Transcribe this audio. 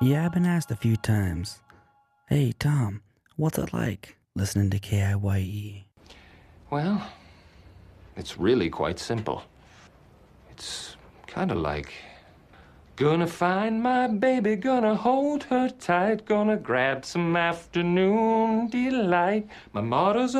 Yeah, I've been asked a few times. Hey, Tom, what's it like listening to KIYE? Well, it's really quite simple. It's kind of like gonna find my baby, gonna hold her tight, gonna grab some afternoon delight. My motto's